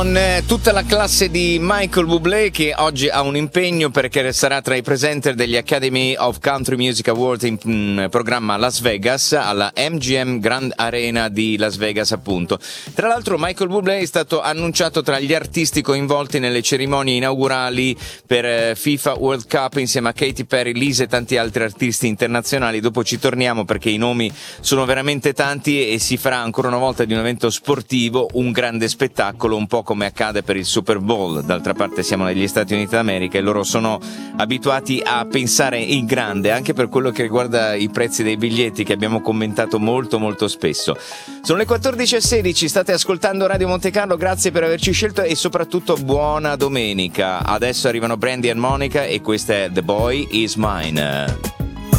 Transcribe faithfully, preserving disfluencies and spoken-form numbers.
Con tutta la classe di Michael Bublé, che oggi ha un impegno perché sarà tra i presenter degli Academy of Country Music Awards in, in programma a Las Vegas, alla M G M Grand Arena di Las Vegas appunto. Tra l'altro Michael Bublé è stato annunciato tra gli artisti coinvolti nelle cerimonie inaugurali per FIFA World Cup insieme a Katy Perry, Lisa e tanti altri artisti internazionali. Dopo ci torniamo perché i nomi sono veramente tanti e si farà ancora una volta di un evento sportivo un grande spettacolo, un po' come accade per il Super Bowl. D'altra parte siamo negli Stati Uniti d'America e loro sono abituati a pensare in grande, anche per quello che riguarda i prezzi dei biglietti che abbiamo commentato molto molto spesso. Sono le quattordici e sedici, state ascoltando Radio Monte Carlo, grazie per averci scelto e soprattutto buona domenica. Adesso arrivano Brandy and Monica e questa è The Boy Is Mine.